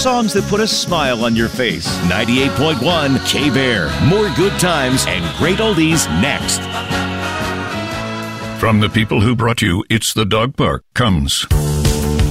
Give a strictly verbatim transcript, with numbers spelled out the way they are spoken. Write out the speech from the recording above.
songs that put a smile on your face. ninety-eight point one K-Bear. More good times and great oldies next. From the people who brought you It's the Dog Park comes